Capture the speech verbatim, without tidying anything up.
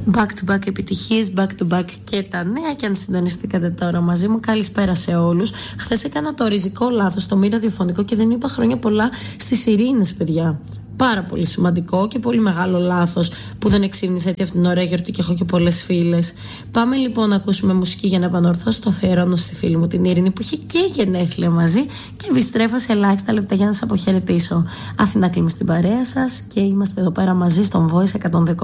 Back to back επιτυχίες, back to back και τα νέα. Και αν συντονιστήκατε τώρα μαζί μου, καλησπέρα σε όλους. Χθες έκανα το ριζικό λάθος, το μη ραδιοφωνικό, και δεν είπα χρόνια πολλά στις Ειρήνες, παιδιά. Πάρα πολύ σημαντικό και πολύ μεγάλο λάθος που δεν εξήμνησα έτσι αυτήν την ωραία γιορτή και έχω και πολλές φίλες. Πάμε λοιπόν να ακούσουμε μουσική για να επανορθώσω. Το αφιερώνω στη φίλη μου την Ειρήνη που είχε και γενέθλια μαζί. Και επιστρέφω σε ελάχιστα λεπτά για να σας αποχαιρετήσω. Αθηνά Κλίμη στην παρέα σας και είμαστε εδώ πέρα μαζί στον Voice εκατόν δέκα.